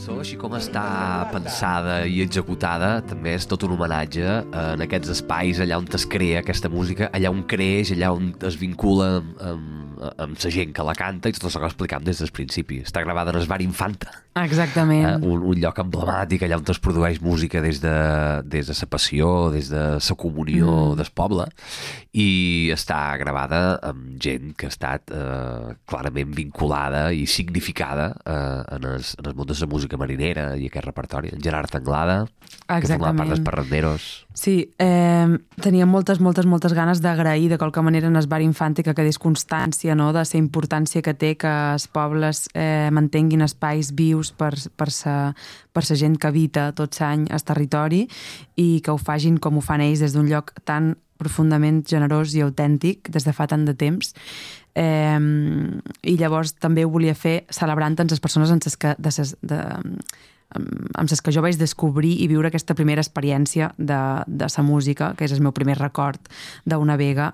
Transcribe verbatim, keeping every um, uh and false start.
cançó, així com està pensada i executada, també és tot un homenatge en aquests espais allà on es crea aquesta música, allà on creix, allà on es vincula amb, amb, amb la gent que la canta, i tot això que explicam des del principi. Està gravada en el Bar Infanta. Exactament. Eh? Un, un lloc emblemàtic allà on es produeix música des de, des de la passió, des de la comunió mm. del poble, i està gravada amb gent que ha estat eh, clarament vinculada i significada eh, en, el, en el món de la música marinera i aquest repertori. En Gerard Anglada, que formava part dels Parranderos. Sí, eh, tenia moltes, moltes, moltes ganes d'agrair de qualque manera en el Bar Infante que quedés constància, no?, de la importància que té que els pobles eh, mantenguin espais vius per, per, sa, per sa gent que habita tot l'any al territori, i que ho fagin com ho fan ells des d'un lloc tan profundament generós i autèntic des de fa tant de temps. Eh, i llavors també ho volia fer celebrant tant les persones en ses que, de ses, de, amb les que jo vaig descobrir i viure aquesta primera experiència de, de sa música, que és el meu primer record d'una vega